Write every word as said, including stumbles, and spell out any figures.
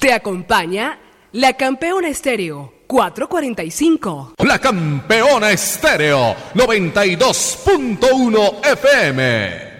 Te acompaña la Campeona Estéreo cuatrocientos cuarenta y cinco. La Campeona Estéreo noventa y dos punto uno F M.